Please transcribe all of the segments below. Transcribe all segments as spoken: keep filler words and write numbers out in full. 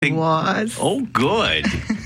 was. Oh, good.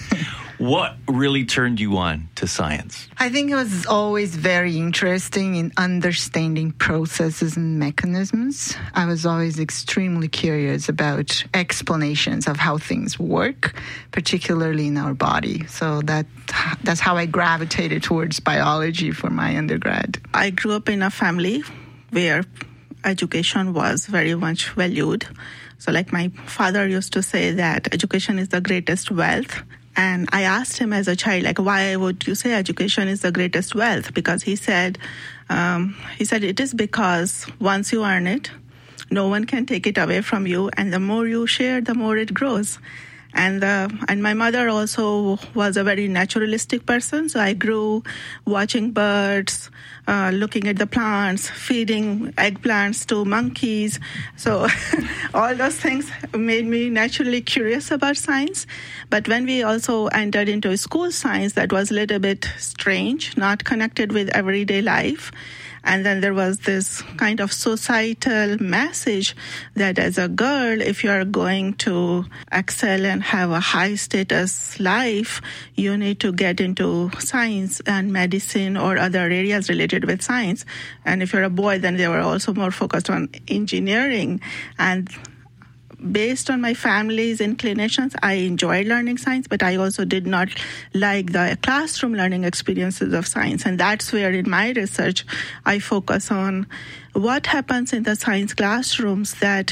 What really turned you on to science? I think it was always very interesting in understanding processes and mechanisms. I was always extremely curious about explanations of how things work, particularly in our body. So that that's how I gravitated towards biology for my undergrad. I grew up in a family where education was very much valued. So like my father used to say that education is the greatest wealth. And I asked him as a child, like, why would you say education is the greatest wealth? Because he said, um, he said, it is because once you earn it, no one can take it away from you. And the more you share, the more it grows. And uh, and my mother also was a very naturalistic person. So I grew watching birds, uh, looking at the plants, feeding eggplants to monkeys. So all those things made me naturally curious about science. But when we also entered into school science, that was a little bit strange, not connected with everyday life. And then there was this kind of societal message that as a girl, if you are going to excel and have a high status life, you need to get into science and medicine or other areas related with science. And if you're a boy, then they were also more focused on engineering. And based on my family's inclinations, I enjoyed learning science, but I also did not like the classroom learning experiences of science. And that's where in my research, I focus on what happens in the science classrooms that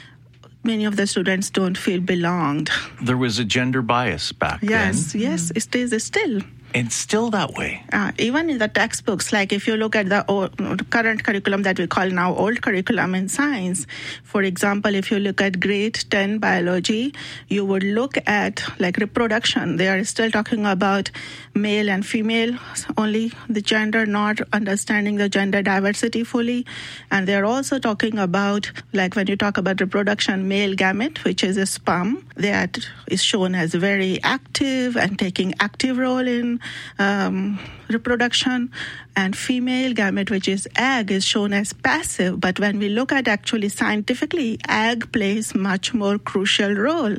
many of the students don't feel belonged. There was a gender bias back yes, then. Yes, yes, it is still. And still that way. Uh, even in the textbooks, like if you look at the old, current curriculum that we call now old curriculum in science, for example, if you look at grade ten biology, you would look at like reproduction. They are still talking about male and female, only the gender, not understanding the gender diversity fully. And they're also talking about, like when you talk about reproduction, male gamete, which is a sperm, that is shown as very active and taking active role in Um, reproduction, and female gamete, which is egg, is shown as passive. But when we look at actually scientifically, egg plays much more crucial role.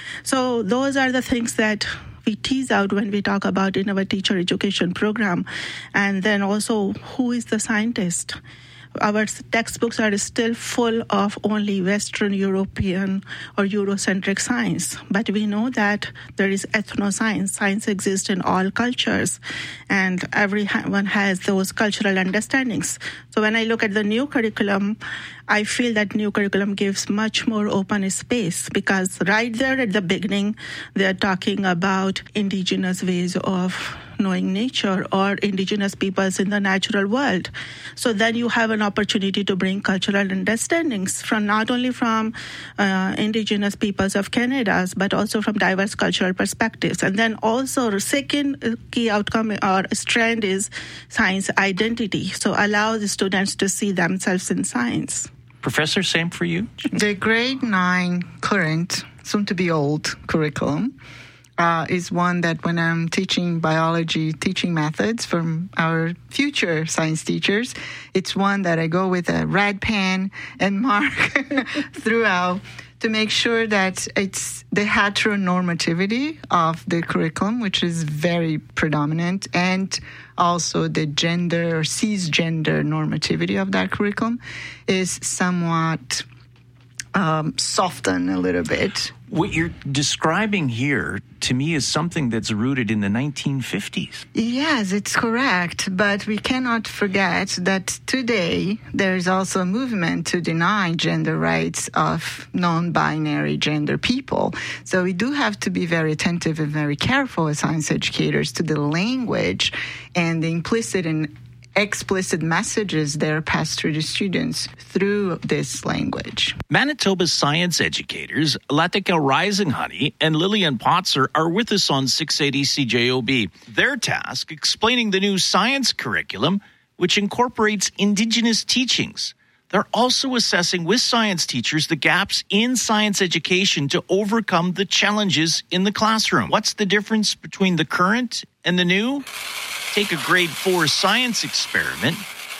So those are the things that we tease out when we talk about in our teacher education program. And then also, who is the scientist? Our textbooks are still full of only Western European or Eurocentric science. But we know that there is ethnoscience. Science exists in all cultures, and everyone has those cultural understandings. So when I look at the new curriculum, I feel that new curriculum gives much more open space, because right there at the beginning, they're talking about indigenous ways of knowing nature or indigenous peoples in the natural world. So then you have an opportunity to bring cultural understandings from not only from uh, indigenous peoples of Canada, but also from diverse cultural perspectives. And then also the second key outcome or strand is science identity. So allow the students to see themselves in science. Professor, same for you? The grade nine current, soon to be old curriculum, Uh, is one that when I'm teaching biology teaching methods from our future science teachers, it's one that I go with a red pen and mark throughout to make sure that it's the heteronormativity of the curriculum, which is very predominant, and also the gender or cisgender normativity of that curriculum is somewhat um, softened a little bit. What you're describing here, to me, is something that's rooted in the nineteen fifties. Yes, it's correct. But we cannot forget that today there is also a movement to deny gender rights of non-binary gender people. So we do have to be very attentive and very careful as science educators to the language and the implicit and explicit messages that are passed through the students through this language. Manitoba's science educators, Latika Rising-Honey and Lillian Potzer, are with us on six eighty C J O B. Their task, explaining the new science curriculum, which incorporates Indigenous teachings. They're also assessing with science teachers the gaps in science education to overcome the challenges in the classroom. What's the difference between the current and the new? Take a grade four science experiment.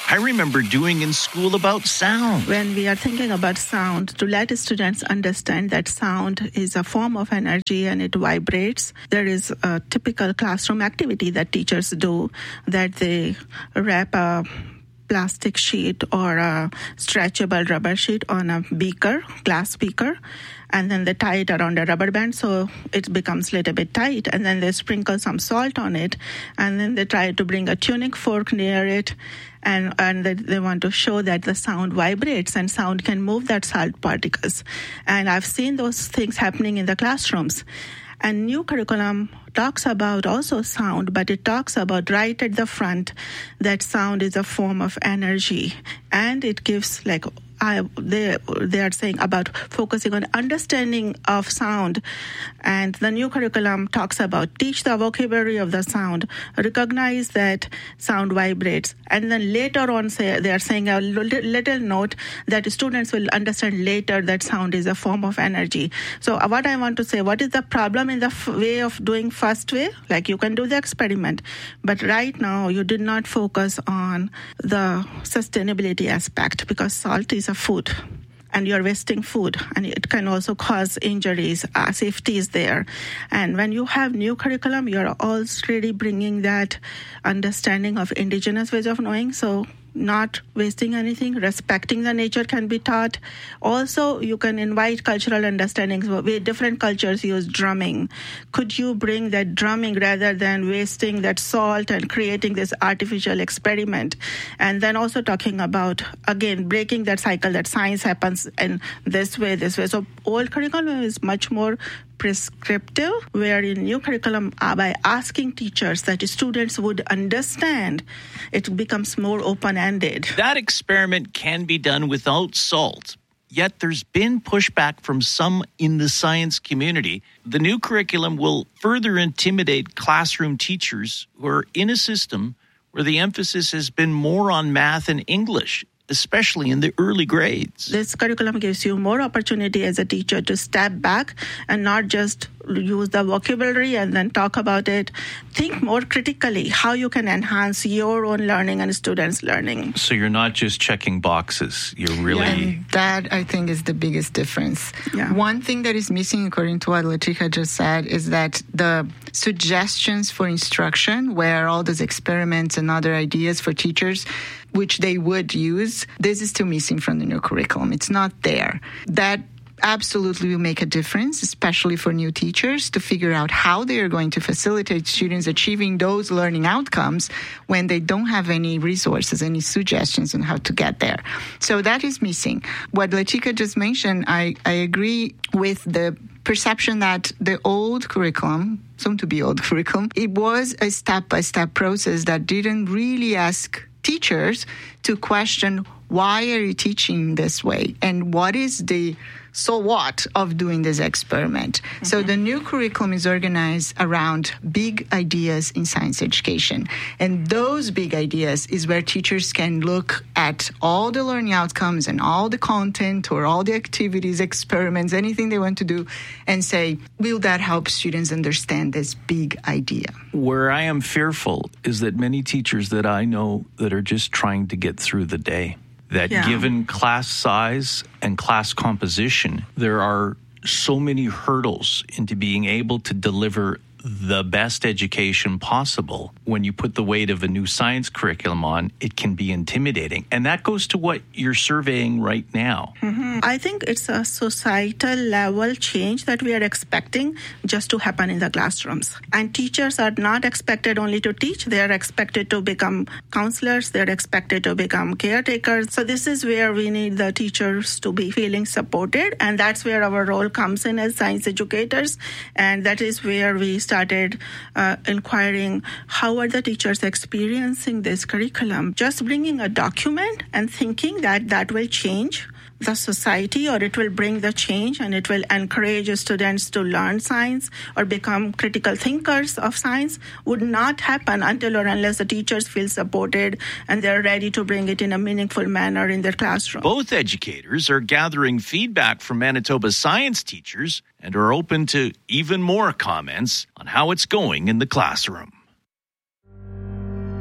I remember doing in school about sound. When we are thinking about sound, to let students understand that sound is a form of energy and it vibrates, there is a typical classroom activity that teachers do, that they wrap a plastic sheet or a stretchable rubber sheet on a beaker, glass beaker, and then they tie it around a rubber band so it becomes a little bit tight, and then they sprinkle some salt on it, and then they try to bring a tuning fork near it, and, and they, they want to show that the sound vibrates and sound can move that salt particles. And I've seen those things happening in the classrooms. And new curriculum talks about also sound, but it talks about right at the front that sound is a form of energy. And it gives like, I, they, they are saying about focusing on understanding of sound. And the new curriculum talks about teach the vocabulary of the sound, recognize that sound vibrates. And then later on, say, they are saying a little note that students will understand later that sound is a form of energy. So what I want to say, what is the problem in the f- way of doing first way? Like you can do the experiment, but right now you did not focus on the sustainability aspect because salt is a food and you're wasting food and it can also cause injuries. Uh, safety is there. And when you have new curriculum, you're already bringing that understanding of indigenous ways of knowing. So not wasting anything, respecting the nature can be taught. Also, you can invite cultural understandings where different cultures use drumming. Could you bring that drumming rather than wasting that salt and creating this artificial experiment? And then also talking about, again, breaking that cycle that science happens in this way, this way. So old curriculum is much more prescriptive, where in new curriculum, uh, by asking teachers that students would understand, it becomes more open-ended. That experiment can be done without salt. Yet there's been pushback from some in the science community. The new curriculum will further intimidate classroom teachers who are in a system where the emphasis has been more on math and English, especially in the early grades. This curriculum gives you more opportunity as a teacher to step back and not just use the vocabulary and then talk about it. Think more critically how you can enhance your own learning and students' learning. So you're not just checking boxes. You're really... Yeah, and that, I think, is the biggest difference. Yeah. One thing that is missing, according to what Latika just said, is that the suggestions for instruction, where all those experiments and other ideas for teachers, which they would use, this is still missing from the new curriculum. It's not there. That absolutely will make a difference, especially for new teachers, to figure out how they are going to facilitate students achieving those learning outcomes when they don't have any resources, any suggestions on how to get there. So that is missing. What Latika just mentioned, I, I agree with the perception that the old curriculum, soon to be old curriculum, it was a step-by-step process that didn't really ask teachers to question, why are you teaching this way? And what is the so what of doing this experiment? Mm-hmm. So the new curriculum is organized around big ideas in science education. And those big ideas is where teachers can look at all the learning outcomes and all the content or all the activities, experiments, anything they want to do, and say, will that help students understand this big idea? Where I am fearful is that many teachers that I know that are just trying to get through the day, that yeah. given class size and class composition, there are so many hurdles into being able to deliver the best education possible. When you put the weight of a new science curriculum on, it can be intimidating. And that goes to what you're surveying right now. Mm-hmm. I think it's a societal level change that we are expecting just to happen in the classrooms. And teachers are not expected only to teach, they are expected to become counselors, they're expected to become caretakers. So this is where we need the teachers to be feeling supported, and that's where our role comes in as science educators. And that is where we start started uh, inquiring how are the teachers experiencing this curriculum. Just bringing a document and thinking that that will change the society, or it will bring the change and it will encourage students to learn science or become critical thinkers of science would not happen until or unless the teachers feel supported and they're ready to bring it in a meaningful manner in their classroom. Both educators are gathering feedback from Manitoba science teachers and are open to even more comments on how it's going in the classroom.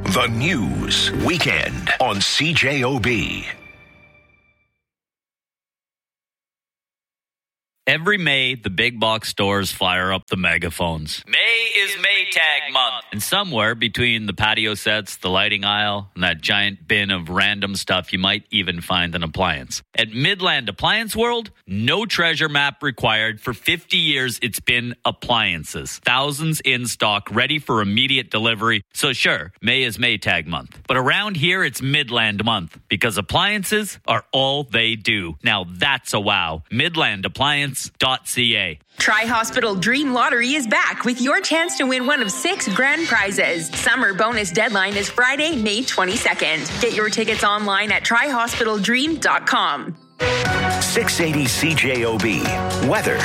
The News Weekend on C J O B. Every May, the big box stores fire up the megaphones. May is Maytag month. And somewhere between the patio sets, the lighting aisle, and that giant bin of random stuff, you might even find an appliance. At Midland Appliance World, no treasure map required. For fifty years, it's been appliances. Thousands in stock, ready for immediate delivery. So sure, May is Maytag month. But around here, it's Midland month, because appliances are all they do. Now that's a wow. Midland Appliance. .ca. Tri-Hospital Dream Lottery is back with your chance to win one of six grand prizes. Summer bonus deadline is Friday, May twenty-second. Get your tickets online at tri hospital dream dot com. six eighty C J O B. Weather.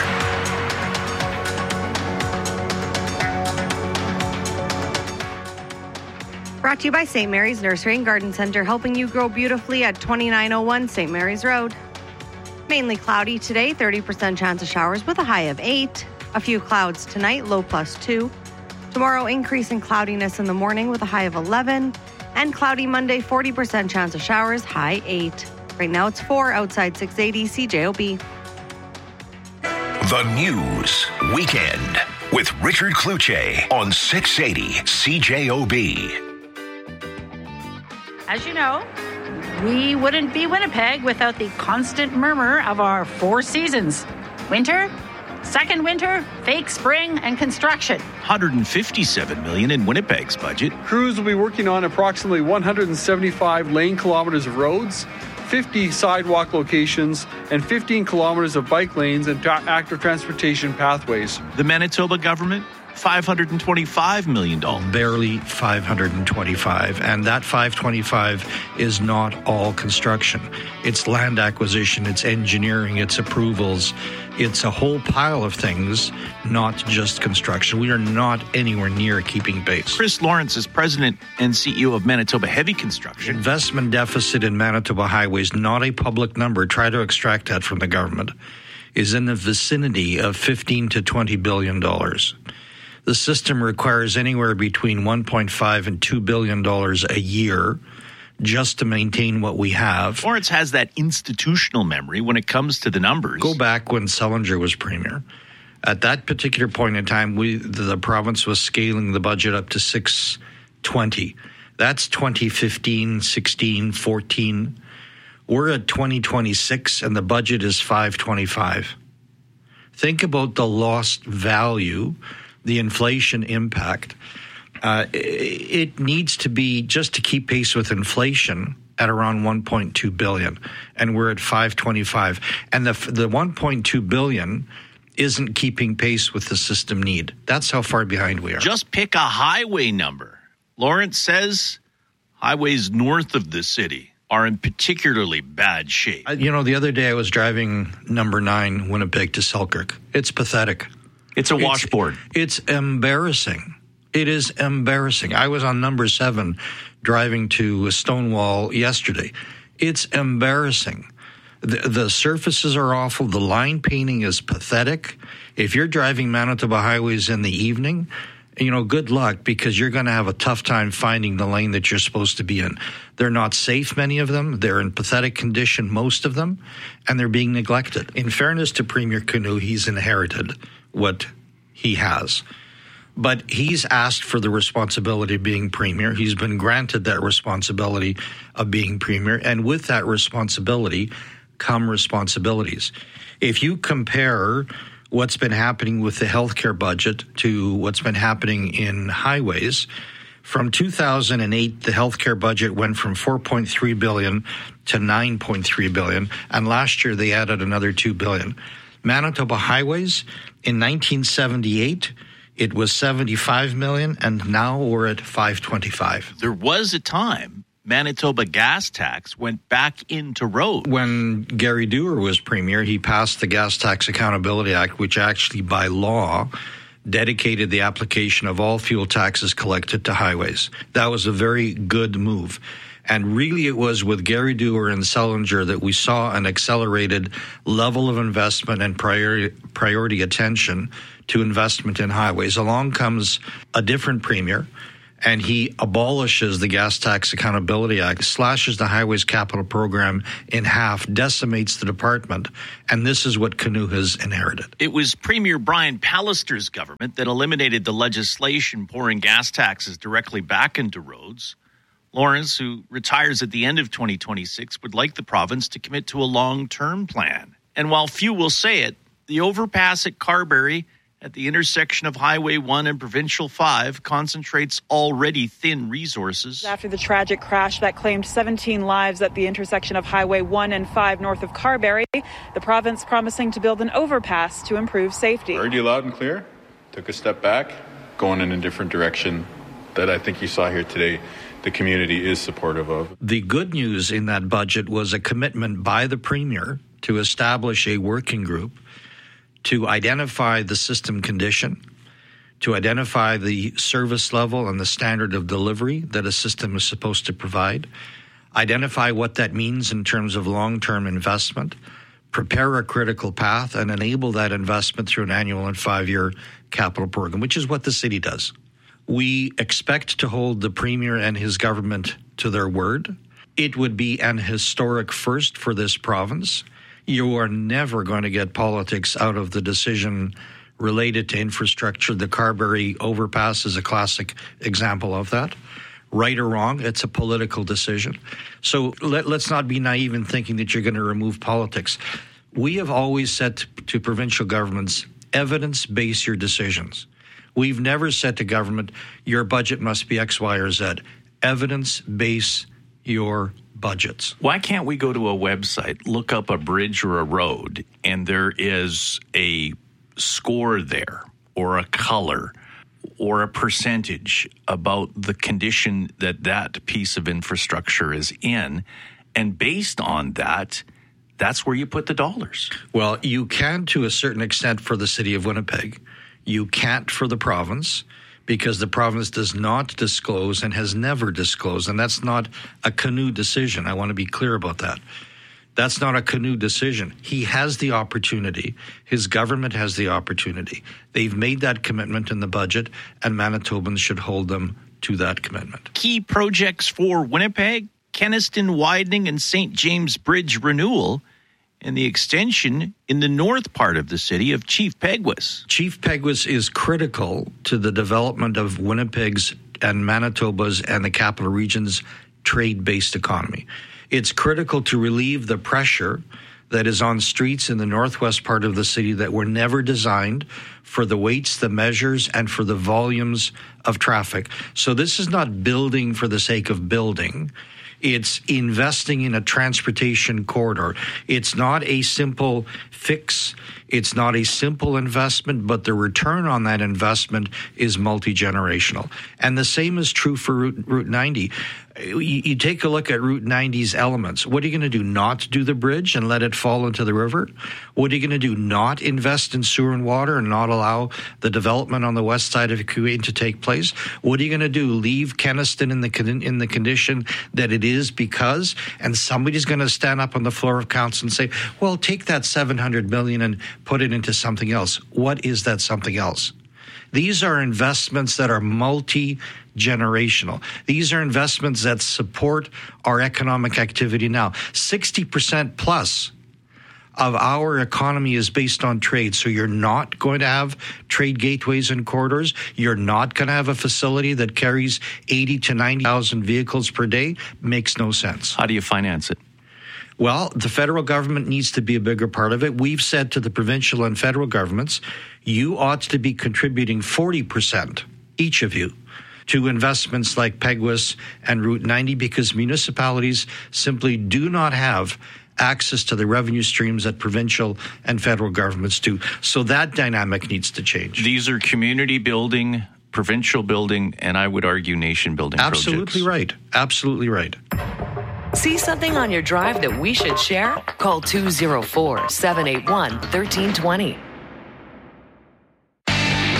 Brought to you by Saint Mary's Nursery and Garden Center, helping you grow beautifully at twenty-nine oh one Saint Mary's Road. Mainly cloudy today, thirty percent chance of showers with a high of eight. A few clouds tonight, low plus two. Tomorrow, increase in cloudiness in the morning with a high of eleven. And cloudy Monday, forty percent chance of showers, high eight. Right now it's four outside six eighty C J O B. The News Weekend with Richard Cloutier on six eighty C J O B. As you know, we wouldn't be Winnipeg without the constant murmur of our four seasons. Winter, second winter, fake spring, and construction. one hundred fifty-seven million dollars in Winnipeg's budget. Crews will be working on approximately one hundred seventy-five lane kilometers of roads, fifty sidewalk locations, and fifteen kilometers of bike lanes and tra- active transportation pathways. The Manitoba government, five hundred twenty-five million dollars. Barely five hundred twenty-five, and that five hundred twenty-five is not all construction. It's land acquisition, it's engineering, it's approvals, it's a whole pile of things, not just construction. We are not anywhere near keeping pace. Chris Lawrence is president and C E O of Manitoba Heavy Construction. Investment deficit in Manitoba highways, not a public number, try to extract that from the government, is in the vicinity of fifteen to twenty billion dollars. The system requires anywhere between one point five and two billion dollars a year just to maintain what we have. Lawrence has that institutional memory when it comes to the numbers. Go back when Selinger was premier. At that particular point in time, we the province was scaling the budget up to six twenty. That's twenty fifteen, sixteen, fourteen. We're at twenty twenty-six and the budget is five twenty-five. Think about the lost value, the inflation impact. Uh, it needs to be, just to keep pace with inflation, at around one point two billion dollars, and we're at five twenty-five. And the the one point two billion dollars isn't keeping pace with the system need. That's how far behind we are. Just pick a highway number. Lawrence says highways north of the city are in particularly bad shape. You know, the other day I was driving number nine Winnipeg to Selkirk. It's pathetic. It's a washboard. It's, it's embarrassing. It is embarrassing. I was on number seven driving to Stonewall yesterday. It's embarrassing. The, the surfaces are awful. The line painting is pathetic. If you're driving Manitoba highways in the evening, you know, good luck, because you're going to have a tough time finding the lane that you're supposed to be in. They're not safe, many of them. They're in pathetic condition, most of them, and they're being neglected. In fairness to Premier Canoe, he's inherited what he has. But he's asked for the responsibility of being premier. He's been granted that responsibility of being premier. And with that responsibility come responsibilities. If you compare what's been happening with the healthcare budget to what's been happening in highways, from two thousand eight, the healthcare budget went from four point three billion dollars to nine point three billion dollars. And last year they added another two billion dollars. Manitoba highways, in nineteen seventy-eight, it was seventy-five million dollars, and now we're at five twenty-five. There was a time Manitoba gas tax went back into road. When Gary Dewar was premier, he passed the Gas Tax Accountability Act, which actually by law dedicated the application of all fuel taxes collected to highways. That was a very good move. And really it was with Gary Dewar and Selinger that we saw an accelerated level of investment and priority, priority attention to investment in highways. Along comes a different premier, and he abolishes the Gas Tax Accountability Act, slashes the Highways Capital Program in half, decimates the department, and this is what Canoe has inherited. It was Premier Brian Pallister's government that eliminated the legislation pouring gas taxes directly back into roads. Lawrence, who retires at the end of twenty twenty-six, would like the province to commit to a long-term plan. And while few will say it, the overpass at Carberry at the intersection of Highway one and Provincial five concentrates already thin resources. After the tragic crash that claimed seventeen lives at the intersection of Highway one and five north of Carberry, the province promising to build an overpass to improve safety. Heard you loud and clear. Took a step back, going in a different direction that I think you saw here today. The community is supportive of. The good news in that budget was a commitment by the Premier to establish a working group to identify the system condition, to identify the service level and the standard of delivery that a system is supposed to provide, identify what that means in terms of long-term investment, prepare a critical path, and enable that investment through an annual and five-year capital program, which is what the city does. We expect to hold the Premier and his government to their word. It would be an historic first for this province. You are never going to get politics out of the decision related to infrastructure. The Carberry overpass is a classic example of that. Right or wrong, it's a political decision. So let, let's not be naive in thinking that you're going to remove politics. We have always said to, to provincial governments, evidence-base your decisions. We've never said to government, your budget must be X, Y, or Z. Evidence-base your budgets. Why can't we go to a website, look up a bridge or a road, and there is a score there or a color or a percentage about the condition that that piece of infrastructure is in, and based on that, that's where you put the dollars? Well, you can to a certain extent for the city of Winnipeg. You can't for the province, because the province does not disclose and has never disclosed, and that's not a Canoe decision. I want to be clear about that. That's not a Canoe decision. He has the opportunity. His government has the opportunity. They've made that commitment in the budget, and Manitobans should hold them to that commitment. Key projects for Winnipeg, Kenaston widening and Saint James Bridge renewal, and the extension in the north part of the city of Chief Peguis. Chief Peguis is critical to the development of Winnipeg's and Manitoba's and the capital region's trade-based economy. It's critical to relieve the pressure that is on streets in the northwest part of the city that were never designed for the weights, the measures, and for the volumes of traffic. So this is not building for the sake of building. It's investing in a transportation corridor. It's not a simple fix. It's not a simple investment, but the return on that investment is multi-generational. And the same is true for Route, Route ninety. You, you take a look at Route ninety's elements. What are you going to do? Not do the bridge and let it fall into the river? What are you going to do? Not invest in sewer and water and not allow the development on the west side of Kuwait to take place? What are you going to do? Leave Kenaston in the in the condition that it is because, and somebody's going to stand up on the floor of council and say, well, take that seven hundred million dollars and put it into something else. What is that something else? These are investments that are multi-generational. These are investments that support our economic activity now. sixty percent plus of our economy is based on trade. So you're not going to have trade gateways and corridors. You're not going to have a facility that carries eighty to ninety thousand vehicles per day. Makes no sense. How do you finance it? Well, the federal government needs to be a bigger part of it. We've said to the provincial and federal governments, you ought to be contributing forty percent, each of you, to investments like Peguis and Route ninety, because municipalities simply do not have access to the revenue streams that provincial and federal governments do. So that dynamic needs to change. These are community building, provincial building, and I would argue nation building projects. Absolutely right. Absolutely right. See something on your drive that we should share? Call two oh four, seven eight one, one three two zero.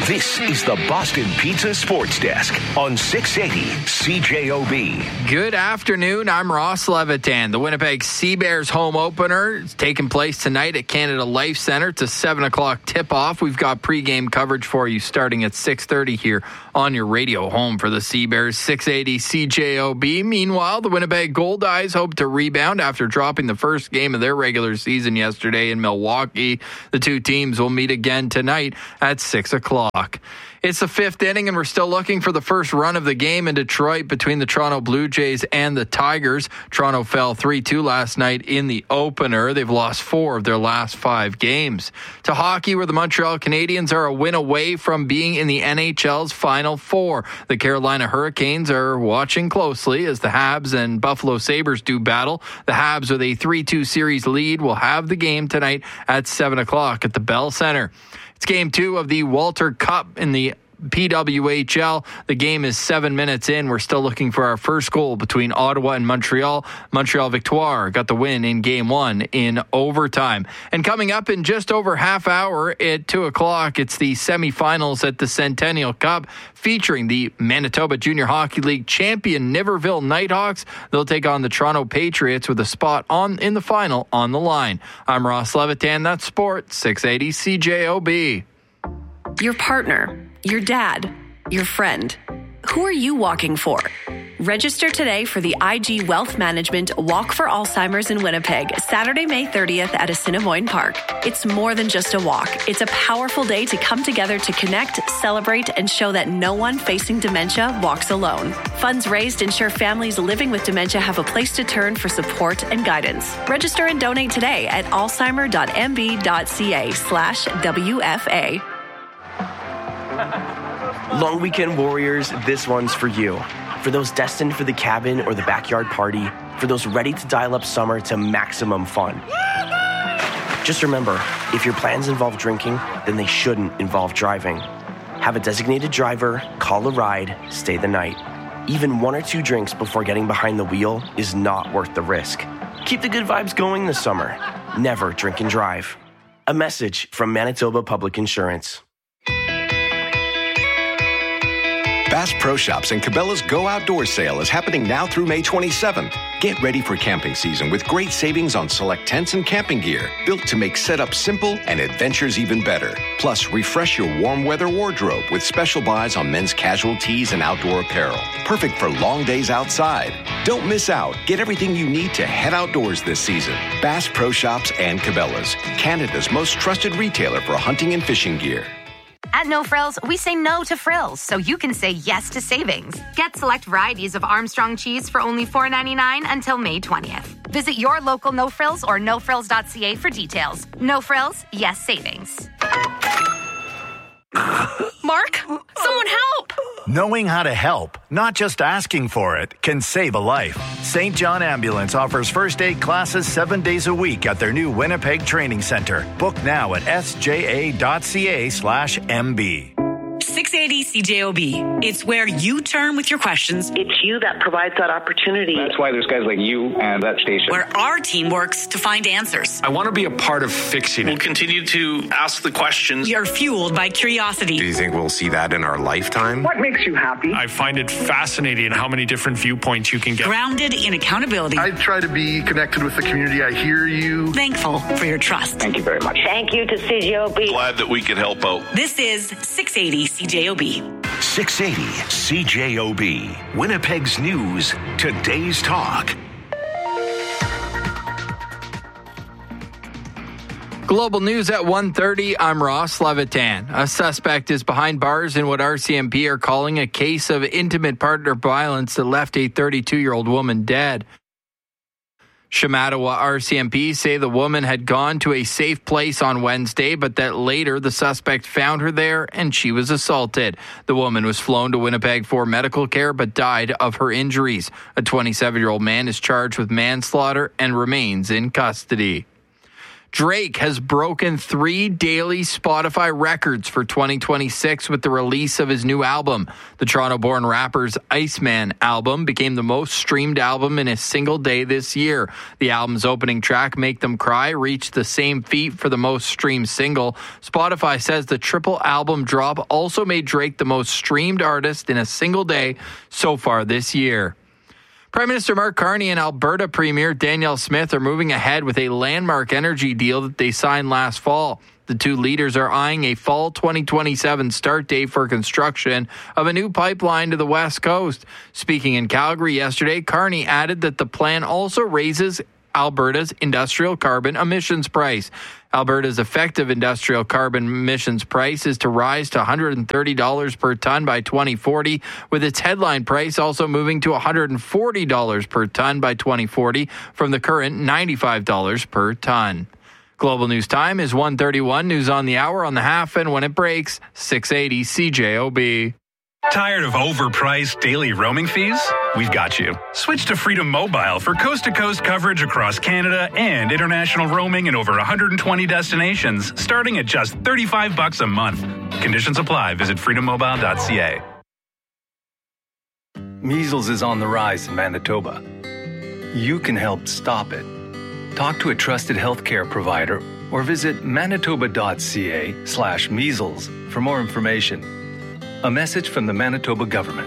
This is the Boston Pizza Sports Desk on six eighty C J O B. Good afternoon. I'm Ross Levitan. The Winnipeg Sea Bears home opener is taking place tonight at Canada Life Centre. It's a seven o'clock tip-off. We've got pregame coverage for you starting at six thirty here on your radio home for the Sea Bears, six eighty C J O B. Meanwhile, the Winnipeg Goldeyes hope to rebound after dropping the first game of their regular season yesterday in Milwaukee. The two teams will meet again tonight at six o'clock. It's the fifth inning, and we're still looking for the first run of the game in Detroit between the Toronto Blue Jays and the Tigers. Toronto fell three two last night in the opener. They've lost four of their last five games. To hockey, where the Montreal Canadiens are a win away from being in the N H L's Final Four. The Carolina Hurricanes are watching closely as the Habs and Buffalo Sabres do battle. The Habs, with a three two series lead, will have the game tonight at seven o'clock at the Bell Center. It's game two of the Walter Cup in the P W H L. The game is seven minutes in. We're still looking for our first goal between Ottawa and Montreal. Montreal Victoire got the win in game one in overtime. And coming up in just over half hour at two o'clock, it's the semifinals at the Centennial Cup featuring the Manitoba Junior Hockey League champion Niverville Nighthawks. They'll take on the Toronto Patriots with a spot on in the final on the line. I'm Ross Levitan. That's Sport, six eighty C J O B. Your partner, your dad, your friend. Who are you walking for? Register today for the I G Wealth Management Walk for Alzheimer's in Winnipeg, Saturday, May thirtieth at Assiniboine Park. It's more than just a walk. It's a powerful day to come together to connect, celebrate, and show that no one facing dementia walks alone. Funds raised ensure families living with dementia have a place to turn for support and guidance. Register and donate today at alzheimer.mb.ca slash WFA. Long weekend warriors, this one's for you. For those destined for the cabin or the backyard party, for those ready to dial up summer to maximum fun. Just remember, if your plans involve drinking, then they shouldn't involve driving. Have a designated driver, call a ride, stay the night. Even one or two drinks before getting behind the wheel is not worth the risk. Keep the good vibes going this summer. Never drink and drive. A message from Manitoba Public Insurance. Bass Pro Shops and Cabela's Go Outdoors sale is happening now through May twenty-seventh. Get ready for camping season with great savings on select tents and camping gear, built to make setup simple and adventures even better. Plus, refresh your warm weather wardrobe with special buys on men's casual tees and outdoor apparel. Perfect for long days outside. Don't miss out. Get everything you need to head outdoors this season. Bass Pro Shops and Cabela's, Canada's most trusted retailer for hunting and fishing gear. At No Frills, we say no to frills so you can say yes to savings. Get select varieties of Armstrong cheese for only four ninety-nine until May twentieth. Visit your local No Frills or no frills dot c a for details. No Frills, yes savings. Mark, someone help! Knowing how to help, not just asking for it, can save a life. Saint John Ambulance offers first aid classes seven days a week at their new Winnipeg Training Center. Book now at s j a dot c a slash m b. six eighty C J O B. It's where you turn with your questions. It's you that provides that opportunity. That's why there's guys like you and that station. Where our team works to find answers. I want to be a part of fixing it. We'll continue to ask the questions. You're fueled by curiosity. Do you think we'll see that in our lifetime? What makes you happy? I find it fascinating how many different viewpoints you can get. Grounded in accountability. I try to be connected with the community. I hear you. Thankful for your trust. Thank you very much. Thank you to C J O B. Glad that we could help out. This is six eighty C J O B. six eighty C J O B. Winnipeg's News. Today's Talk. Global News at one thirty. I'm Ross Levitan. A suspect is behind bars in what R C M P are calling a case of intimate partner violence that left a thirty-two-year-old woman dead. Shamattawa R C M P say the woman had gone to a safe place on Wednesday, but that later the suspect found her there and she was assaulted. The woman was flown to Winnipeg for medical care but died of her injuries. A twenty-seven-year-old man is charged with manslaughter and remains in custody. Drake has broken three daily Spotify records for twenty twenty-six with the release of his new album. The Toronto-born rapper's Iceman album became the most streamed album in a single day this year. The album's opening track, Make Them Cry, reached the same feat for the most streamed single. Spotify says the triple album drop also made Drake the most streamed artist in a single day so far this year. Prime Minister Mark Carney and Alberta Premier Danielle Smith are moving ahead with a landmark energy deal that they signed last fall. The two leaders are eyeing a fall twenty twenty-seven start date for construction of a new pipeline to the West Coast. Speaking in Calgary yesterday, Carney added that the plan also raises Alberta's industrial carbon emissions price. Alberta's effective industrial carbon emissions price is to rise to one hundred thirty dollars per ton by twenty forty, with its headline price also moving to one hundred forty dollars per ton by twenty forty from the current ninety-five dollars per ton. Global News Time is one thirty-one. News on the hour, on the half, and when it breaks, six eighty C J O B. Tired of overpriced daily roaming fees? We've got you. Switch to Freedom Mobile for coast-to-coast coverage across Canada and international roaming in over one hundred twenty destinations, starting at just thirty-five bucks a month. Conditions apply. Visit freedom mobile dot c a. Measles is on the rise in Manitoba. You can help stop it. Talk to a trusted healthcare provider or visit manitoba dot c a slash measles for more information. A message from the Manitoba government.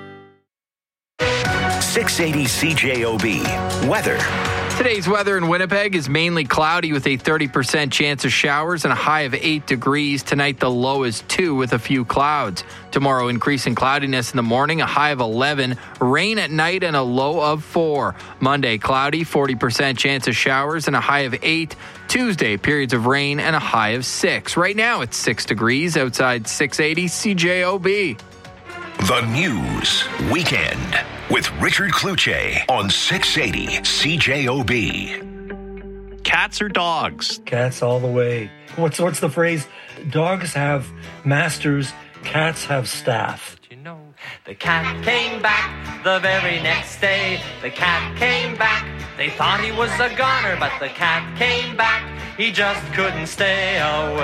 six eighty C J O B. Weather. Today's weather in Winnipeg is mainly cloudy with a thirty percent chance of showers and a high of eight degrees. Tonight, the low is two with a few clouds. Tomorrow, increasing cloudiness in the morning, a high of eleven. Rain at night and a low of four. Monday, cloudy, forty percent chance of showers and a high of eight. Tuesday, periods of rain and a high of six. Right now, it's six degrees outside six eighty C J O B. The News Weekend with Richard Cloutier on six eighty C J O B. Cats or dogs? Cats all the way. What's what's the phrase? Dogs have masters, cats have staff. You know, the cat came back the very next day. The cat came back. They thought he was a goner, but the cat came back. He just couldn't stay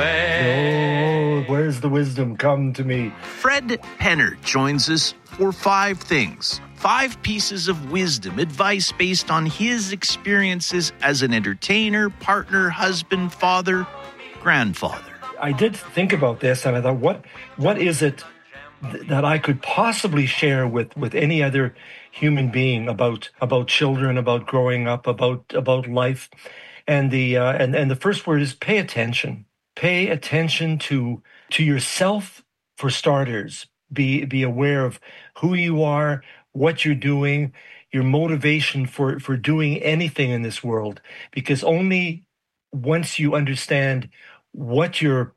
away. Oh, where's the wisdom? Come to me. Fred Penner joins us for five things. Five pieces of wisdom, advice based on his experiences as an entertainer, partner, husband, father, grandfather. I did think about this, and I thought, what what is it th- that I could possibly share with, with any other human being about about children, about growing up, about about life? And the uh, and and the first word is pay attention. Pay attention to to yourself for starters. Be be aware of who you are, what you're doing, your motivation for for doing anything in this world. Because only once you understand what your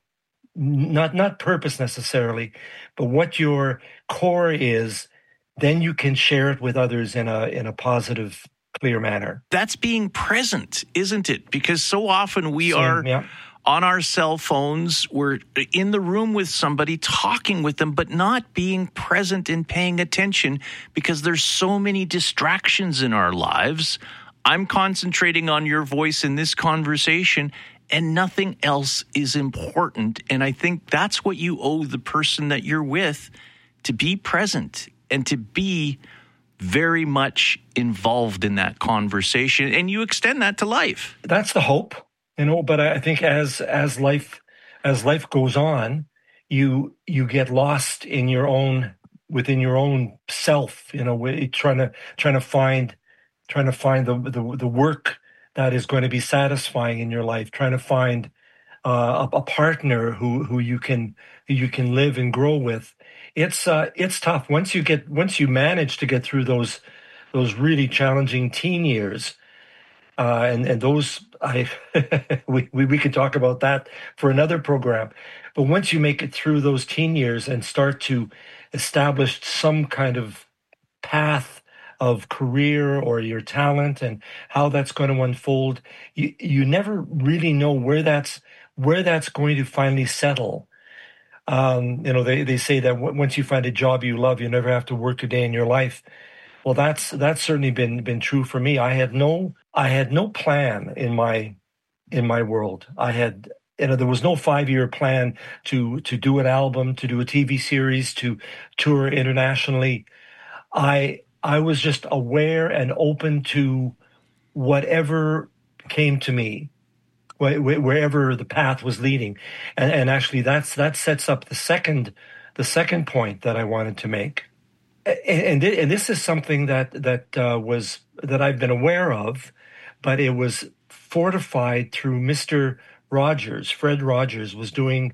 not not purpose necessarily, but what your core is, then you can share it with others in a in a positive, clear manner. That's being present, isn't it? Because so often we Same, are yeah. on our cell phones, we're in the room with somebody, talking with them, but not being present and paying attention because there's so many distractions in our lives. I'm concentrating on your voice in this conversation and nothing else is important. And I think that's what you owe the person that you're with, to be present and to be very much involved in that conversation, and you extend that to life. That's the hope, you know. But I think as as life as life goes on, you you get lost in your own within your own self, you know, trying to trying to find trying to find the the, the work that is going to be satisfying in your life, trying to find uh, a, a partner who who you can who you can live and grow with. It's uh, it's tough once you get once you manage to get through those those really challenging teen years, uh, and and those I we, we we could talk about that for another program. But once you make it through those teen years and start to establish some kind of path of career or your talent and how that's going to unfold, you you never really know where that's where that's going to finally settle. Um, you know, they, they say that w- once you find a job you love, you never have to work a day in your life. Well, that's that's certainly been been true for me. I had no I had no plan in my in my world. I had, you know, there was no five-year plan to to do an album, to do a T V series, to tour internationally. I I was just aware and open to whatever came to me, wh- wh- wherever the path was leading, and, and actually that's that sets up the second the second point that I wanted to make, and and, th- and this is something that that uh, was that I've been aware of, but it was fortified through Mister Rogers. Fred Rogers was doing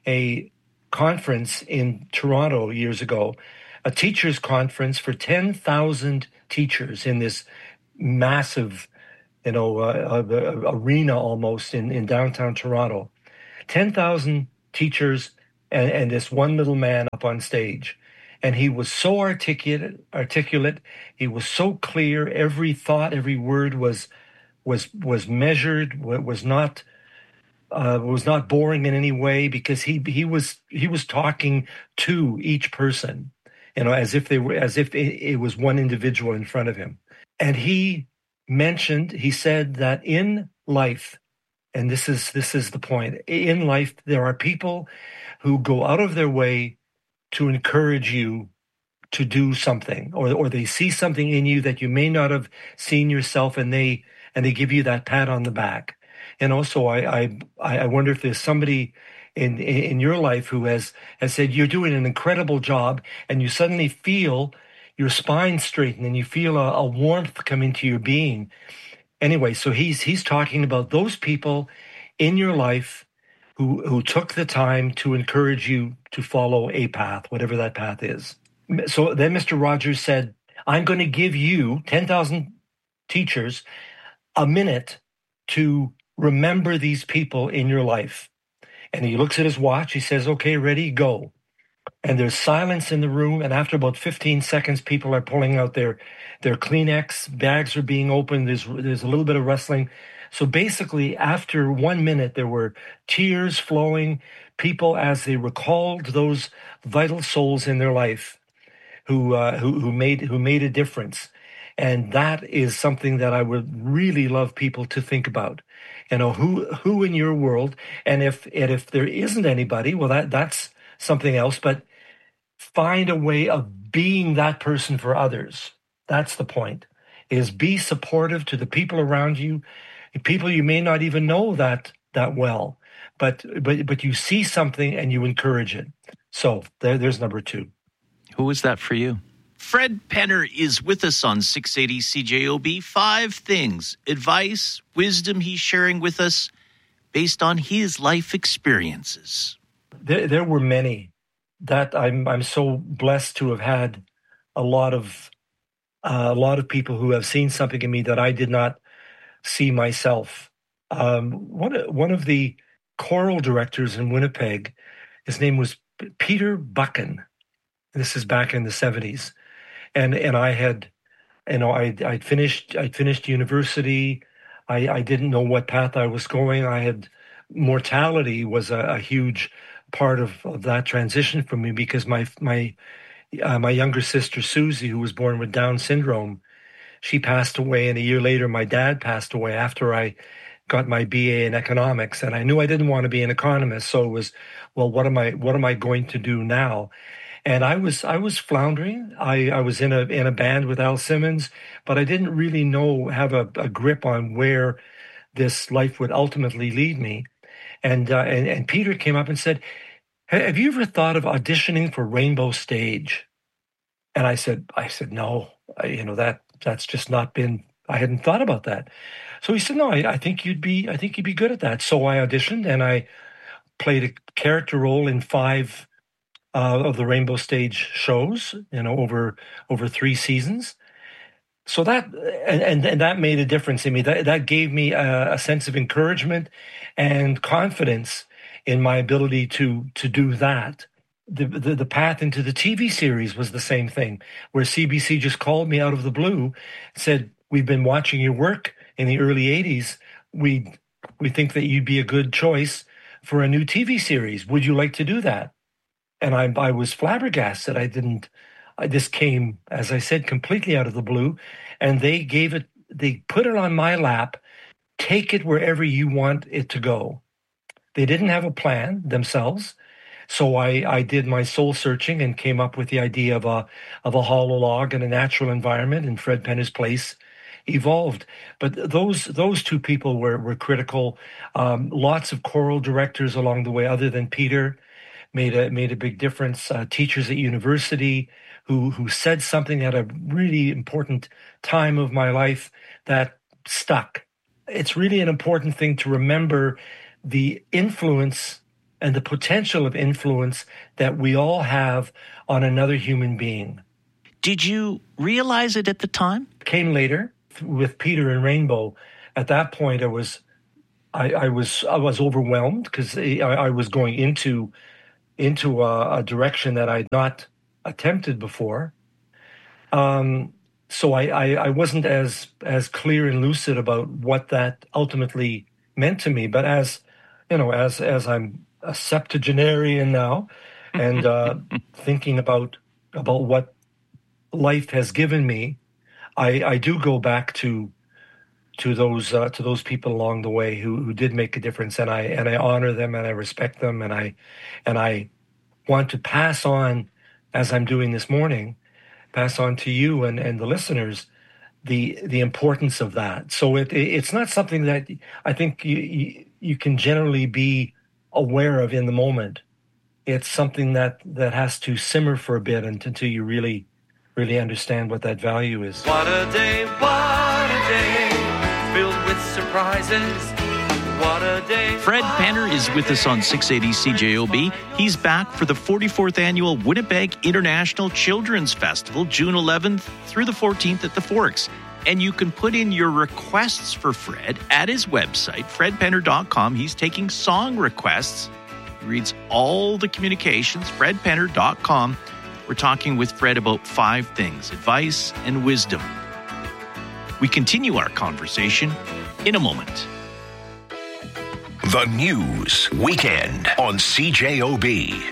a conference in Toronto years ago, a teachers' conference for ten thousand teachers in this massive, you know, uh, uh, arena almost in, in downtown Toronto. ten thousand teachers and, and this one little man up on stage. And he was so articulate, articulate. He was so clear. Every thought, every word was was was measured, was not uh, was not boring in any way, because he he was he was talking to each person, you know, as if they were as if it, it was one individual in front of him. And he mentioned, he said that in life, and this is this is the point, in life there are people who go out of their way to encourage you to do something, or or they see something in you that you may not have seen yourself, and they and they give you that pat on the back. And also, I I I wonder if there's somebody in in your life who has has said you're doing an incredible job, and you suddenly feel your spine straighten and you feel a, a warmth come into your being. Anyway, so he's he's talking about those people in your life who who took the time to encourage you to follow a path, whatever that path is. So then Mister Rogers said, I'm going to give you, ten thousand teachers, a minute to remember these people in your life. And he looks at his watch. He says, okay, ready, go. And there's silence in the room. And after about fifteen seconds, people are pulling out their, their Kleenex. Bags are being opened. There's, there's a little bit of rustling. So basically, after one minute, there were tears flowing, people as they recalled those vital souls in their life who uh, who, who made who made a difference. And that is something that I would really love people to think about. You know, who who in your world, and if and if there isn't anybody, well, that that's something else. But find a way of being that person for others. That's the point. Is be supportive to the people around you, people you may not even know that that well, but but but you see something and you encourage it. So there, there's number two. Who was that for you? Fred Penner is with us on six eighty C J O B. Five things, advice, wisdom he's sharing with us based on his life experiences. There, there were many that I'm I'm so blessed to have had a lot of uh, a lot of people who have seen something in me that I did not see myself. Um, one one of the choral directors in Winnipeg, his name was Peter Buchan. This is back in the seventies. And and I had, you know, I I'd finished I'd finished university. I, I didn't know what path I was going. I had mortality was a, a huge part of, of that transition for me, because my my uh, my younger sister Susie, who was born with Down syndrome, she passed away, and a year later my dad passed away after I got my B A in economics. And I knew I didn't want to be an economist, so it was, well, what am I what am I going to do now? And I was I was floundering. I, I was in a in a band with Al Simmons, but I didn't really know have a, a grip on where this life would ultimately lead me. And, uh, and and Peter came up and said, "Have you ever thought of auditioning for Rainbow Stage?" And I said, I said no, I, you know that that's just not been. I hadn't thought about that. So he said, "No, I, I think you'd be I think you'd be good at that." So I auditioned, and I played a character role in five Uh, of the Rainbow Stage shows, you know, over over three seasons. So that and and, and that made a difference in me. That that gave me a, a sense of encouragement and confidence in my ability to to do that. The, the the path into the T V series was the same thing, where C B C just called me out of the blue, said, "We've been watching your work in the early eighties. We we think that you'd be a good choice for a new T V series. Would you like to do that?" And I, I was flabbergasted. I didn't, I, this came, as I said, completely out of the blue. And they gave it, they put it on my lap take it wherever you want it to go. They didn't have a plan themselves. So I, I did my soul searching and came up with the idea of a of a hollow log in a natural environment, and Fred Penner's place evolved. But those those two people were were critical. Um, lots of choral directors along the way, other than Peter, made a made a big difference. Uh, teachers at university who who said something at a really important time of my life that stuck. It's really an important thing to remember the influence and the potential of influence that we all have on another human being. Did you realize it at the time? It came later with Peter and Rainbow. At that point, I was, I, I was, I was overwhelmed because I, I was going into, into a, a direction that I'd not attempted before. Um, so I, I, I wasn't as as clear and lucid about what that ultimately meant to me. But as you know, as as I'm a septuagenarian now, and uh, thinking about about what life has given me, I, I do go back to to those uh, to those people along the way who, who did make a difference, and I and I honor them and I respect them, and I and I want to pass on, as I'm doing this morning, pass on to you and, and the listeners the the importance of that. So it, it it's not something that I think you, you you can generally be aware of in the moment. It's something that that has to simmer for a bit until you really really understand what that value is. What a day, what a day, filled with surprises. What a day. Fred Penner is with us on six eighty C J O B. He's back for the forty-fourth Annual Winnipeg International Children's Festival, June eleventh through the fourteenth at the Forks. And you can put in your requests for Fred at his website, fred penner dot com. He's taking song requests. He reads all the communications, fred penner dot com. We're talking with Fred about five things: advice and wisdom. We continue our conversation in a moment. The News Weekend on C J O B.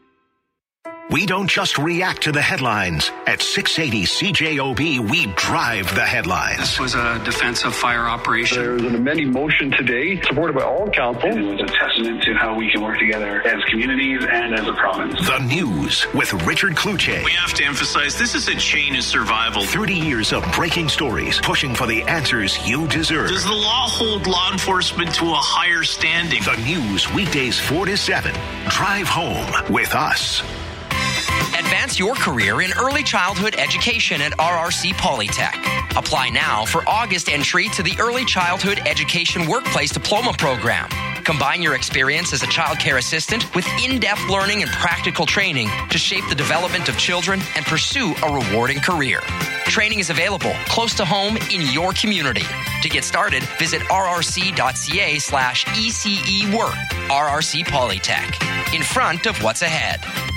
We don't just react to the headlines. At six eighty C J O B, we drive the headlines. This was a defensive fire operation. There was an amending motion today, supported by all council. It was a testament to how we can work together as communities and as a province. The News with Richard Cloutier. We have to emphasize this is a chain of survival. thirty years of breaking stories, pushing for the answers you deserve. Does the law hold law enforcement to a higher standing? The News, weekdays four to seven. Drive home with us. Advance your career in early childhood education at R R C Polytech. Apply now for August entry to the Early Childhood Education Workplace Diploma Program. Combine your experience as a child care assistant with in-depth learning and practical training to shape the development of children and pursue a rewarding career. Training is available close to home in your community. To get started, visit rrc.ca slash ECE work. R R C Polytech. In front of what's ahead.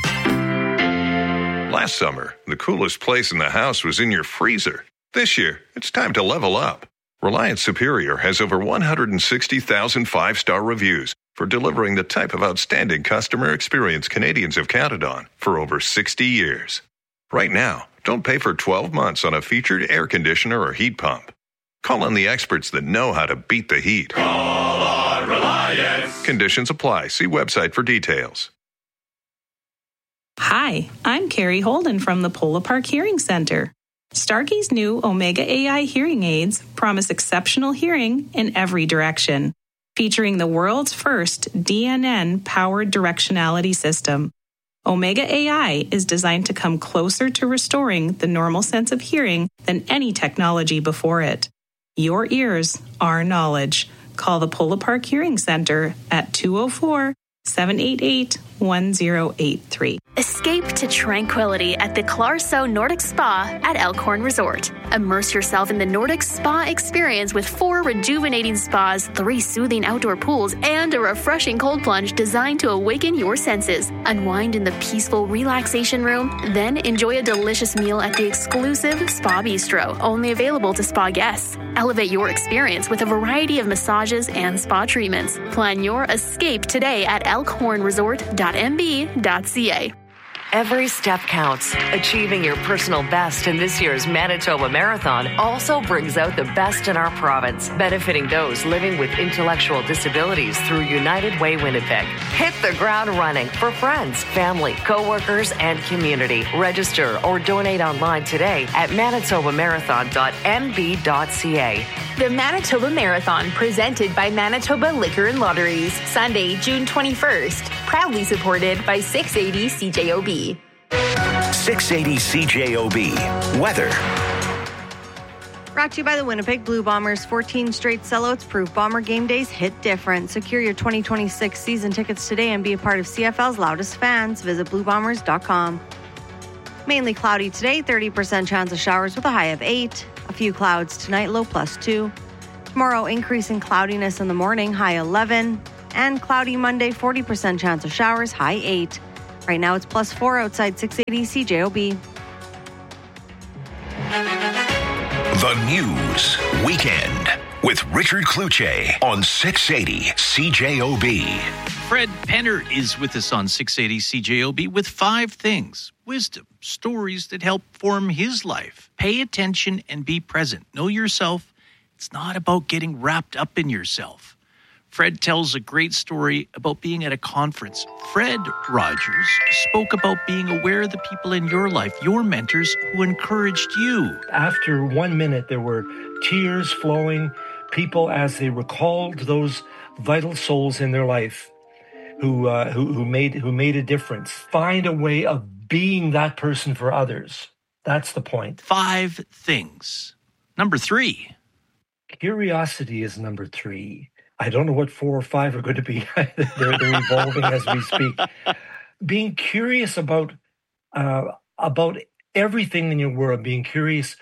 Last summer, the coolest place in the house was in your freezer. This year, it's time to level up. Reliance Superior has over one hundred sixty thousand five-star reviews for delivering the type of outstanding customer experience Canadians have counted on for over sixty years. Right now, don't pay for twelve months on a featured air conditioner or heat pump. Call on the experts that know how to beat the heat. Call on Reliance. Conditions apply. See website for details. Hi, I'm Carrie Holden from the Polo Park Hearing Center. Starkey's new Omega A I hearing aids promise exceptional hearing in every direction, featuring the world's first D N N-powered directionality system. Omega A I is designed to come closer to restoring the normal sense of hearing than any technology before it. Your ears, our knowledge. Call the Polo Park Hearing Center at two oh four, seven eight eight, one oh eight three. Escape to tranquility at the Clarso Nordic Spa at Elkhorn Resort. Immerse yourself in the Nordic Spa experience with four rejuvenating spas, three soothing outdoor pools, and a refreshing cold plunge designed to awaken your senses. Unwind in the peaceful relaxation room, then enjoy a delicious meal at the exclusive Spa Bistro, only available to spa guests. Elevate your experience with a variety of massages and spa treatments. Plan your escape today at elkhorn resort dot m b dot c a. every step counts. Achieving your personal best in this year's Manitoba Marathon also brings out the best in our province, benefiting those living with intellectual disabilities through United Way Winnipeg. Hit the ground running for friends, family, co-workers, and community. Register or donate online today at manitoba marathon dot m b dot c a. The Manitoba Marathon, presented by Manitoba Liquor and Lotteries, Sunday, June twenty-first. Proudly supported by six eighty C J O B. six eighty C J O B. Weather. Brought to you by the Winnipeg Blue Bombers. fourteen straight sellouts prove Bomber game days hit different. Secure your twenty twenty-six season tickets today and be a part of C F L's loudest fans. Visit blue bombers dot com. Mainly cloudy today, thirty percent chance of showers with a high of eight. A few clouds tonight, low plus two. Tomorrow, increasing cloudiness in the morning, high eleven. And cloudy Monday, forty percent chance of showers, high eight. Right now, it's plus four outside six eighty C J O B. The News Weekend with Richard Cloutier on six eighty C J O B. Fred Penner is with us on six eighty C J O B with five things. Wisdom, stories that help form his life. Pay attention and be present. Know yourself. It's not about getting wrapped up in yourself. Fred tells a great story about being at a conference. Fred Rogers spoke about being aware of the people in your life, your mentors who encouraged you. After one minute, there were tears flowing, people as they recalled those vital souls in their life who uh, who, who made who made a difference. Find a way of being that person for others. That's the point. Five things. Number three. Curiosity is number three. I don't know what four or five are going to be. they're, they're evolving as we speak. Being curious about uh, about everything in your world. Being curious,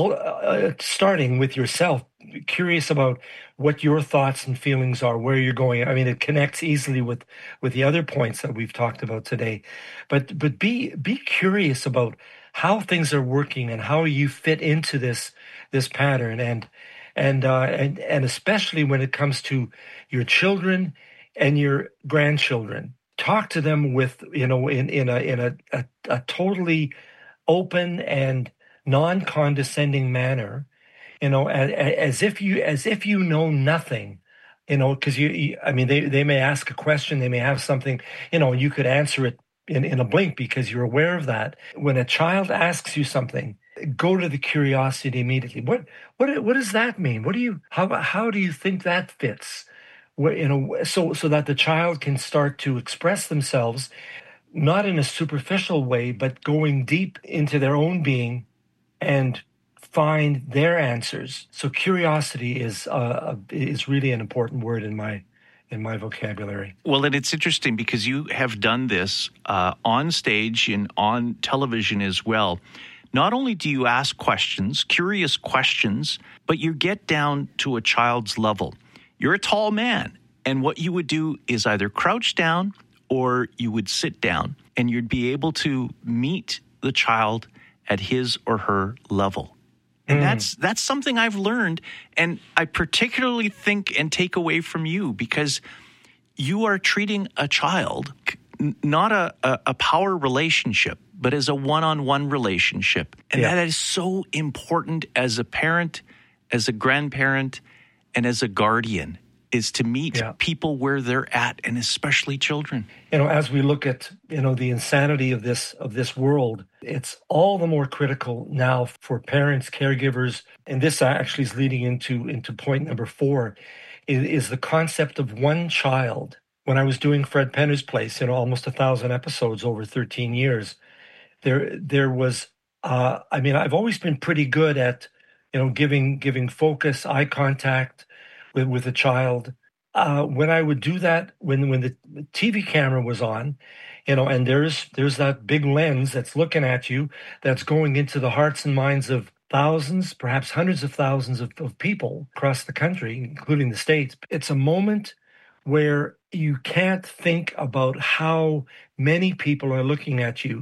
uh, starting with yourself. Curious about what your thoughts and feelings are, where you're going. I mean, it connects easily with, with the other points that we've talked about today. But but be be curious about how things are working and how you fit into this this pattern, and and uh, and and especially when it comes to your children and your grandchildren. Talk to them with you know in in a in a, a, a totally open and non-condescending manner. You know, as, as if you as if you know nothing, you know, because you, you, I mean, they, they may ask a question, they may have something, you know, you could answer it in, in a blink because you're aware of that. When a child asks you something, go to the curiosity immediately. What what what does that mean? What do you how how do you think that fits? Where, you know, so so that the child can start to express themselves, not in a superficial way, but going deep into their own being and find their answers. So curiosity is uh, is really an important word in my in my vocabulary. Well, and it's interesting because you have done this uh, on stage and on television as well. Not only do you ask questions, curious questions, but you get down to a child's level. You're a tall man, and what you would do is either crouch down or you would sit down, and you'd be able to meet the child at his or her level. And mm. that's that's something I've learned, and I particularly think and take away from you because you are treating a child not a, a, a power relationship, but as a one-on-one relationship. And yeah. that is so important as a parent, as a grandparent, and as a guardian, is to meet yeah. people where they're at, and especially children. You know, as we look at, you know, the insanity of this of this world, it's all the more critical now for parents, caregivers, and this actually is leading into, into point number four, is, is the concept of one child. When I was doing Fred Penner's Place, you know, almost a thousand episodes over thirteen years, there there was, uh, I mean, I've always been pretty good at, you know, giving giving focus, eye contact, with, with a child. Uh, when I would do that, when when the T V camera was on, you know, and there's there's that big lens that's looking at you, that's going into the hearts and minds of thousands, perhaps hundreds of thousands of, of people across the country, including the States. It's a moment where you can't think about how many people are looking at you,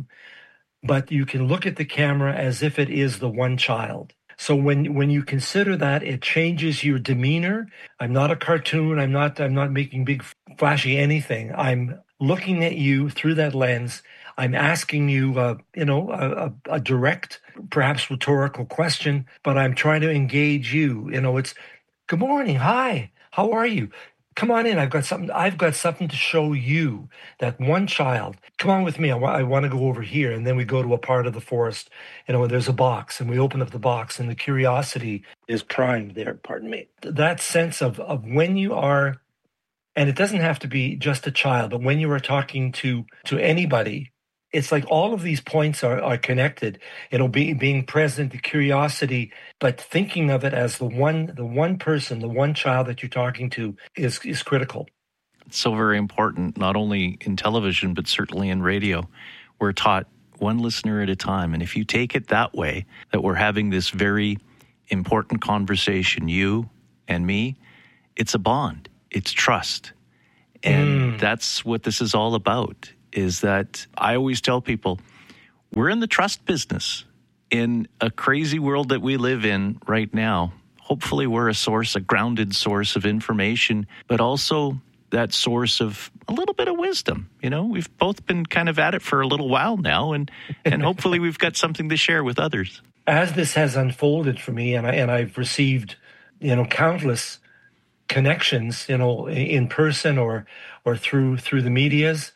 but you can look at the camera as if it is the one child. So when when you consider that, it changes your demeanor. I'm not a cartoon. I'm not I'm not making big flashy anything. I'm looking at you through that lens. I'm asking you, uh, you know, a, a, a direct, perhaps rhetorical question, but I'm trying to engage you. You know, it's good morning, hi, how are you? Come on in. I've got something. I've got something to show you. That one child. Come on with me. I, wa- I want to go over here. And then we go to a part of the forest, you know, and there's a box, and we open up the box, and the curiosity is primed there. Pardon me. That sense of of when you are, and it doesn't have to be just a child, but when you are talking to to anybody, it's like all of these points are, are connected. You know, being being present, the curiosity, but thinking of it as the one the one person, the one child that you're talking to is is critical. It's so very important, not only in television, but certainly in radio. We're taught one listener at a time. And if you take it that way, that we're having this very important conversation, you and me, it's a bond. It's trust. And mm. that's what this is all about. Is that I always tell people, we're in the trust business. In a crazy world that we live in right now, hopefully we're a source, a grounded source of information, but also that source of a little bit of wisdom. You know, we've both been kind of at it for a little while now, and, and hopefully we've got something to share with others. As this has unfolded for me, and, I, and I've received, you know, countless connections, you know, in person or or through through the medias,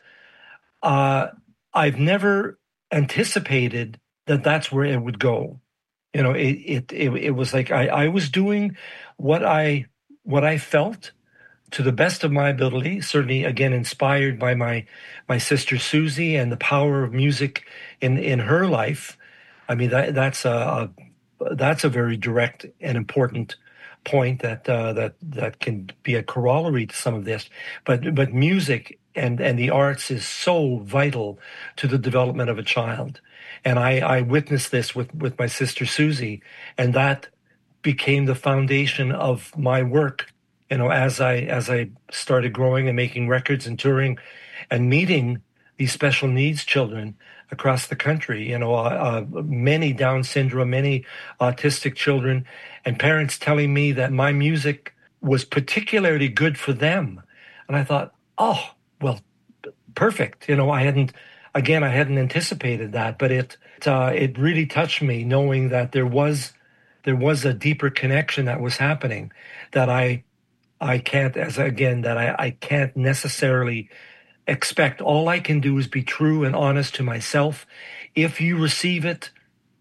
Uh, I've never anticipated that that's where it would go. You know, it it it, it was like I, I was doing what I what I felt to the best of my ability. Certainly, again, inspired by my my sister Susie and the power of music in in her life. I mean, that that's a, a that's a very direct and important point that uh, that that can be a corollary to some of this. But but music and and the arts is so vital to the development of a child. And I, I witnessed this with, with my sister Susie, and that became the foundation of my work. You know, as I as I started growing and making records and touring and meeting these special needs children across the country, you know, uh, uh, many Down syndrome, many autistic children, and parents telling me that my music was particularly good for them. And I thought, oh, well, perfect. You know, I hadn't, again, I hadn't anticipated that, but it uh, it really touched me knowing that there was there was a deeper connection that was happening that I I can't, as again, that I, I can't necessarily expect. All I can do is be true and honest to myself. If you receive it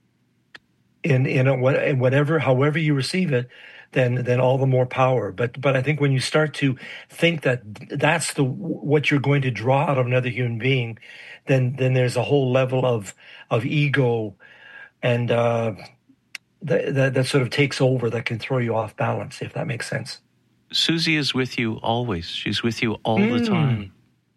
in in a, whatever, however you receive it, then then all the more power. But but I think when you start to think that that's the what you're going to draw out of another human being, then then there's a whole level of of ego and uh, that, that that sort of takes over that can throw you off balance, if that makes sense. Susie is with you always. She's with you all mm. the time.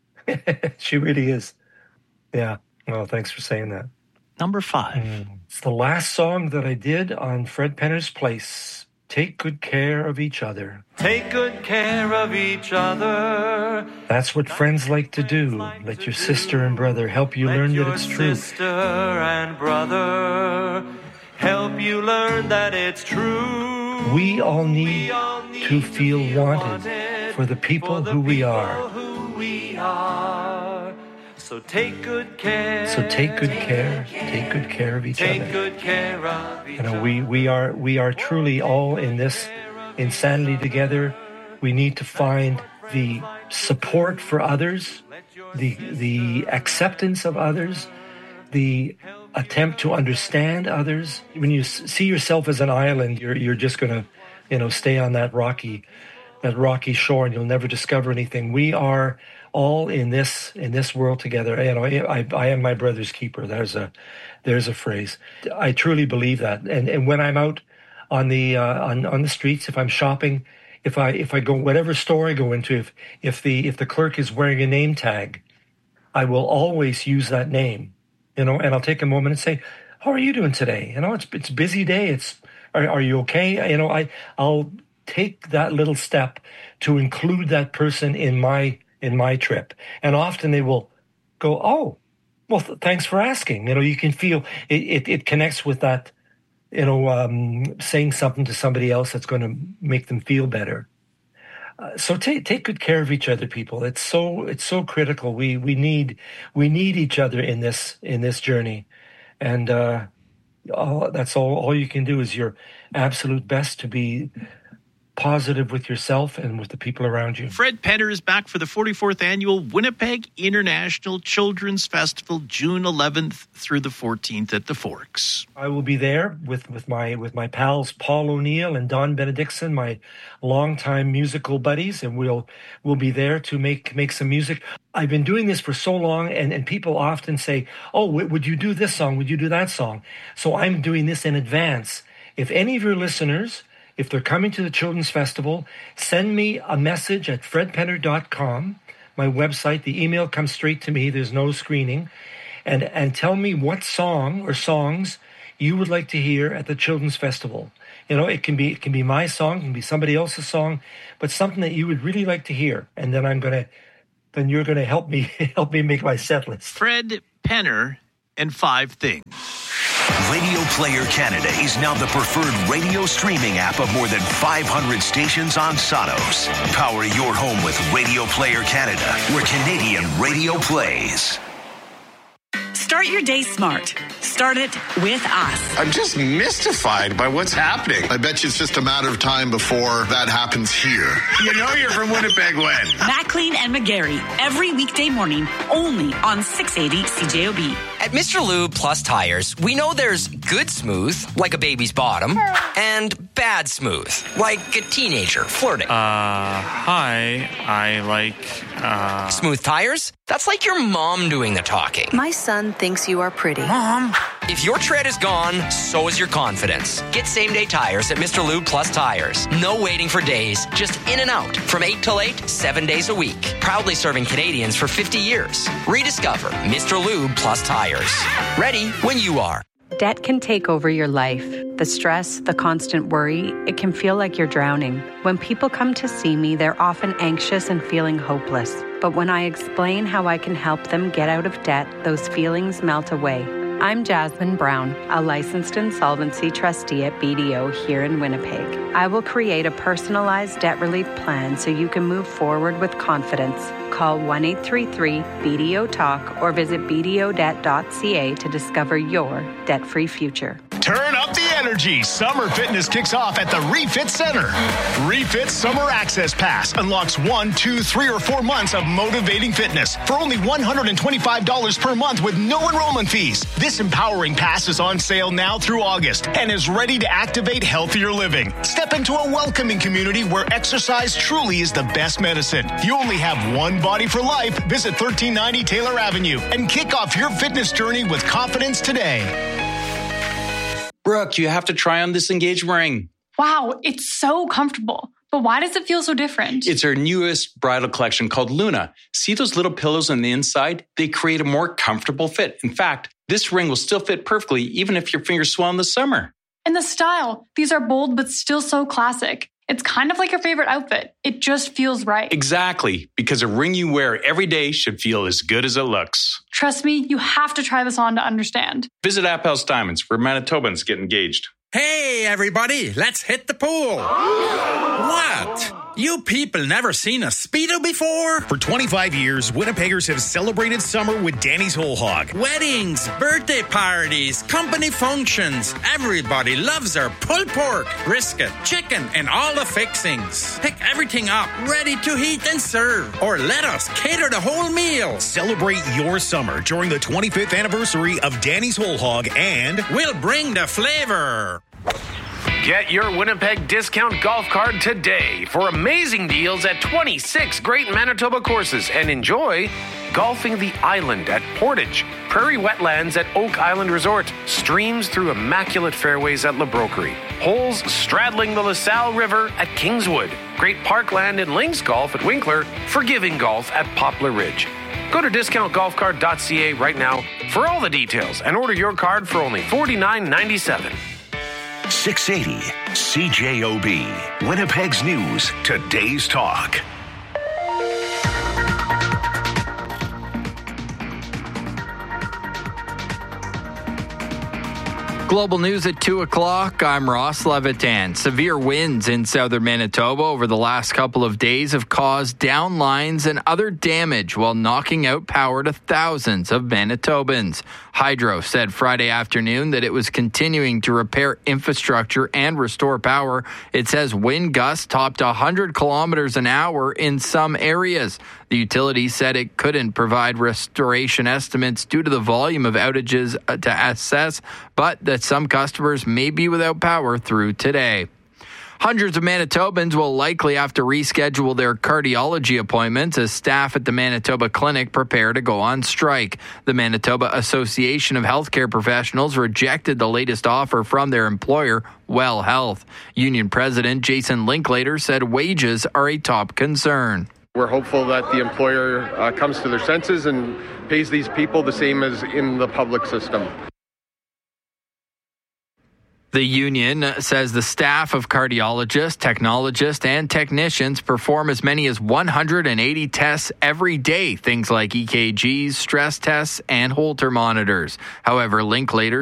She really is. Yeah. Well, thanks for saying that. Number five. Mm. It's the last song that I did on Fred Penner's Place. Take good care of each other. Take good care of each other. That's what friends like to do. Let your sister and brother help you learn that it's true. Sister and brother help you learn that it's true. We all need, we all need to, feel to feel wanted, wanted for the people, for the who, we people are. who we are. So take good care. So take good care. Take good care of each take other. Take good care of each you know, we we are we are truly all in this insanity together. We need to find the support for others, the the acceptance of others, the attempt to understand others. When you see yourself as an island, you're you're just going to, you know, stay on that rocky that rocky shore, and you'll never discover anything. We are all in this in this world together. You know, I I am my brother's keeper. There's a there's a phrase. I truly believe that. And and when I'm out on the uh, on on the streets, if I'm shopping, if I if I go whatever store I go into, if if the if the clerk is wearing a name tag, I will always use that name. You know, and I'll take a moment and say, "How are you doing today? You know, it's it's a busy day. It's are are you okay?" You know, I I'll take that little step to include that person in my in my trip. And often they will go, "Oh, well, th- thanks for asking." You know, you can feel it, it, it connects with that, you know, um, saying something to somebody else that's going to make them feel better. Uh, so take take good care of each other, people. It's so it's so critical. We we need we need each other in this in this journey, and uh, all, that's all. All you can do is your absolute best to be positive with yourself and with the people around you. Fred Penner is back for the forty-fourth annual Winnipeg International Children's Festival, June eleventh through the fourteenth at the Forks. I will be there with, with my with my pals Paul O'Neill and Don Benedictson, my longtime musical buddies, and we'll we'll be there to make make some music. I've been doing this for so long, and, and people often say, "Oh, w- would you do this song? Would you do that song?" So I'm doing this in advance. If any of your listeners, if they're coming to the Children's Festival, send me a message at fred penner dot com, my website. The email comes straight to me. There's no screening. And, and tell me what song or songs you would like to hear at the Children's Festival. You know, it can be it can be my song, it can be somebody else's song, but something that you would really like to hear. And then I'm going to, then you're going to help me help me make my set list. Fred Penner and Five Things. Radio Player Canada is now the preferred radio streaming app of more than five hundred stations on Sonos. Power your home with Radio Player Canada, where Canadian radio plays. Start your day smart. Start it with us. I'm just mystified by what's happening. I bet you it's just a matter of time before that happens here. You know you're from Winnipeg when? Maclean and McGarry, every weekday morning, only on six eighty C J O B. At Mister Lube Plus Tires, we know there's good smooth, like a baby's bottom, and bad smooth, like a teenager flirting. Uh, hi, I like, uh... Smooth tires? That's like your mom doing the talking. My son thinks you are pretty. Mom! If your tread is gone, so is your confidence. Get same-day tires at Mister Lube Plus Tires. No waiting for days, just in and out. From eight till eight, seven days a week. Proudly serving Canadians for fifty years. Rediscover Mister Lube Plus Tires. Ready when you are. Debt can take over your life. The stress, the constant worry, it can feel like you're drowning. When people come to see me, they're often anxious and feeling hopeless. But when I explain how I can help them get out of debt, those feelings melt away. I'm Jasmine Brown, a licensed insolvency trustee at B D O here in Winnipeg. I will create a personalized debt relief plan so you can move forward with confidence. Call one eight three three B D O talk or visit b d o debt dot c a to discover your debt-free future. Turn up the energy. Summer fitness kicks off at the Refit Center. Refit Summer Access Pass unlocks one, two, three, or four months of motivating fitness for only one hundred twenty-five dollars per month with no enrollment fees. This empowering pass is on sale now through August and is ready to activate healthier living. Step into a welcoming community where exercise truly is the best medicine. You only have one body for life. Visit thirteen ninety Taylor Avenue and kick off your fitness journey with confidence today. Brooke, you have to try on this engagement ring. Wow, it's so comfortable. But why does it feel so different? It's our newest bridal collection called Luna. See those little pillows on the inside? They create a more comfortable fit. In fact, this ring will still fit perfectly even if your fingers swell in the summer. And the style. These are bold but still so classic. It's kind of like your favorite outfit. It just feels right. Exactly, because a ring you wear every day should feel as good as it looks. Trust me, you have to try this on to understand. Visit Appel's Diamonds, where Manitobans get engaged. Hey, everybody, let's hit the pool. What? You people never seen a Speedo before? For twenty-five years, Winnipeggers have celebrated summer with Danny's Whole Hog. Weddings, birthday parties, company functions. Everybody loves our pulled pork, brisket, chicken, and all the fixings. Pick everything up, ready to heat and serve. Or let us cater the whole meal. Celebrate your summer during the twenty-fifth anniversary of Danny's Whole Hog, and we'll bring the flavor. Get your Winnipeg discount golf card today for amazing deals at twenty-six great Manitoba courses, and enjoy golfing the island at Portage, prairie wetlands at Oak Island Resort, streams through immaculate fairways at La Broquerie, holes straddling the LaSalle River at Kingswood, great parkland and links golf at Winkler, forgiving golf at Poplar Ridge. Go to discount golf card dot c a right now for all the details and order your card for only forty-nine ninety-seven. six eighty C J O B, Winnipeg's news, today's talk. Global news at two o'clock. I'm Ross Levitan. Severe winds in southern Manitoba over the last couple of days have caused down lines and other damage while knocking out power to thousands of Manitobans. Hydro said Friday afternoon that it was continuing to repair infrastructure and restore power. It says wind gusts topped one hundred kilometers an hour in some areas. The utility said it couldn't provide restoration estimates due to the volume of outages to assess, but that some customers may be without power through today. Hundreds of Manitobans will likely have to reschedule their cardiology appointments as staff at the Manitoba Clinic prepare to go on strike. The Manitoba Association of Healthcare Professionals rejected the latest offer from their employer, Well Health. Union President Jason Linklater said wages are a top concern. We're hopeful that the employer uh, comes to their senses and pays these people the same as in the public system. The union says the staff of cardiologists, technologists, and technicians perform as many as one hundred eighty tests every day, things like E K Gs, stress tests, and Holter monitors. However, Linklater